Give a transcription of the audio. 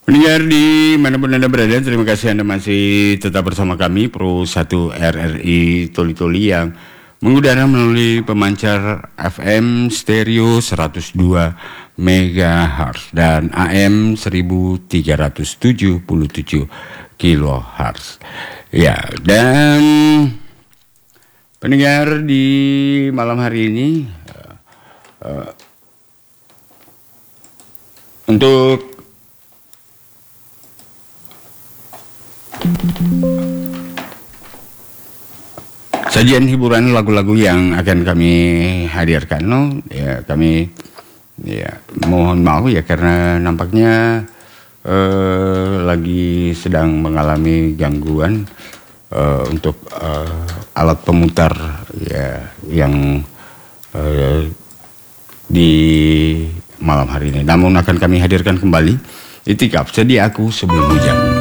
Pendengar di manapun Anda berada, terima kasih Anda masih tetap bersama kami Pro 1 RRI Toli-Toli yang mengudara melalui pemancar FM stereo 102 MHz dan AM 1377 kHz. Ya, dan pendengar di malam hari ini untuk sajian hiburan lagu-lagu yang akan kami hadirkan, kami mohon maaf ya karena nampaknya lagi sedang mengalami gangguan untuk alat pemutar ya yang di malam hari ini. Namun akan kami hadirkan kembali Itikaf Sedia Aku Sebelum Hujan.